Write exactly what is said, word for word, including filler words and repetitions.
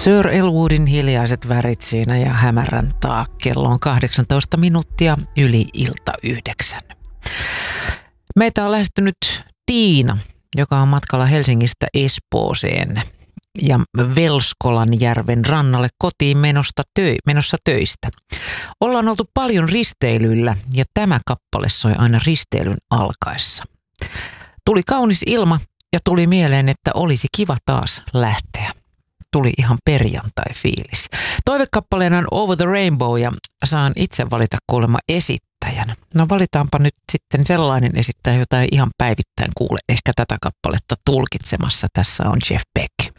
Sir Elwoodin Hiljaiset värit siinä ja hämärän taa. Kello on kahdeksantoista minuuttia yli ilta yhdeksän. Meitä on lähestynyt Tiina, joka on matkalla Helsingistä Espooseen ja Velskolanjärven rannalle kotiin menosta tö- menossa töistä. Ollaan oltu paljon risteilyllä ja tämä kappale soi aina risteilyn alkaessa. Tuli kaunis ilma ja tuli mieleen, että olisi kiva taas lähteä. Tuli ihan perjantai-fiilis. Toivekappaleena on Over the Rainbow ja saan itse valita kuulemma esittäjän. No valitaanpa nyt sitten sellainen esittäjä, jota ei ihan päivittäin kuule ehkä tätä kappaletta tulkitsemassa. Tässä on Jeff Beck.